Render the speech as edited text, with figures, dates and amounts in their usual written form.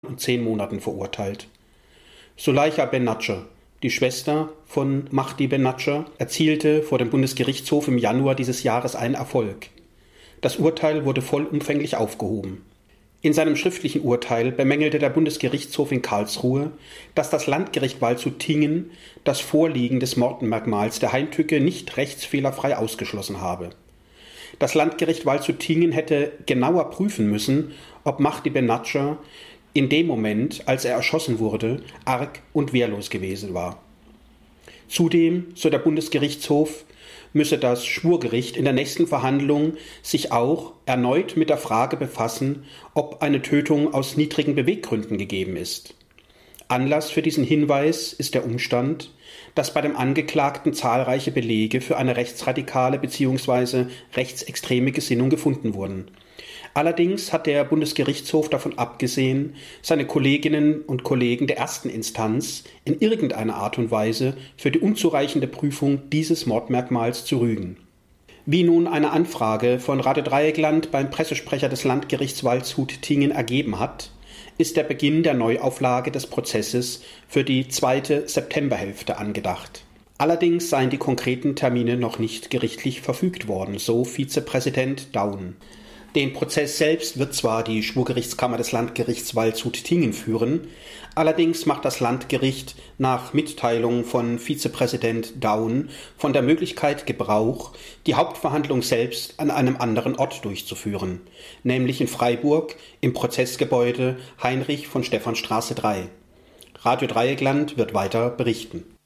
und 10 Monaten verurteilt. Suleika Ben-Natscher, die Schwester von Mahdi Ben-Natscher, erzielte vor dem Bundesgerichtshof im Januar dieses Jahres einen Erfolg. Das Urteil wurde vollumfänglich aufgehoben. In seinem schriftlichen Urteil bemängelte der Bundesgerichtshof in Karlsruhe, dass das Landgericht Waldshut-Tiengen das Vorliegen des Mordmerkmals der Heimtücke nicht rechtsfehlerfrei ausgeschlossen habe. Das Landgericht Waldshut-Tiengen hätte genauer prüfen müssen, ob Mahdi Ben-Natscher in dem Moment, als er erschossen wurde, arg und wehrlos gewesen war. Zudem, so der Bundesgerichtshof, müsse das Schwurgericht in der nächsten Verhandlung sich auch erneut mit der Frage befassen, ob eine Tötung aus niedrigen Beweggründen gegeben ist. Anlass für diesen Hinweis ist der Umstand, dass bei dem Angeklagten zahlreiche Belege für eine rechtsradikale bzw. rechtsextreme Gesinnung gefunden wurden. Allerdings hat der Bundesgerichtshof davon abgesehen, seine Kolleginnen und Kollegen der ersten Instanz in irgendeiner Art und Weise für die unzureichende Prüfung dieses Mordmerkmals zu rügen. Wie nun eine Anfrage von Radio Dreieckland beim Pressesprecher des Landgerichts Waldshut-Tiengen ergeben hat, ist der Beginn der Neuauflage des Prozesses für die 2. Septemberhälfte angedacht. Allerdings seien die konkreten Termine noch nicht gerichtlich verfügt worden, so Vizepräsident Daun. Den Prozess selbst wird zwar die Schwurgerichtskammer des Landgerichts Waldshut-Tiengen führen, allerdings macht das Landgericht nach Mitteilung von Vizepräsident Daun von der Möglichkeit Gebrauch, die Hauptverhandlung selbst an einem anderen Ort durchzuführen, nämlich in Freiburg im Prozessgebäude Heinrich von Stephanstraße 3. Radio Dreieckland wird weiter berichten.